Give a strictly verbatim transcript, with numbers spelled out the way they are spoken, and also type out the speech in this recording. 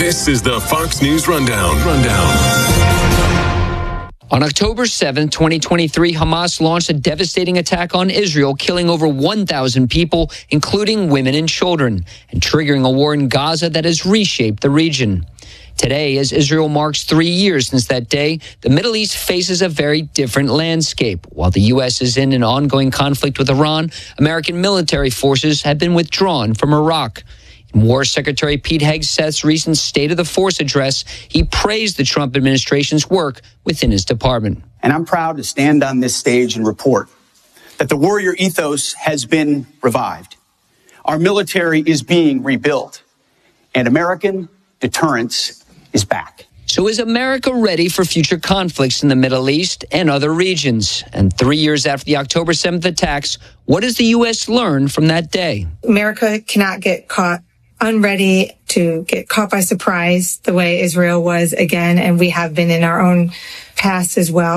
This is the Fox News Rundown. Rundown. On October seventh, twenty twenty-three, Hamas launched a devastating attack on Israel, killing over one thousand people, including women and children, and triggering a war in Gaza that has reshaped the region. Today, as Israel marks three years since that day, the Middle East faces a very different landscape. While the U S is in an ongoing conflict with Iran, American military forces have been withdrawn from Iraq. In War Secretary Pete Hegseth's recent State of the Force address, he praised the Trump administration's work within his department. And I'm proud to stand on this stage and report that the warrior ethos has been revived. Our military is being rebuilt, and American deterrence is back. So is America ready for future conflicts in the Middle East and other regions? And three years after the October seventh attacks, what does the U S learn from that day? America cannot get caught unready to get caught by surprise the way Israel was again, and we have been in our own past as well.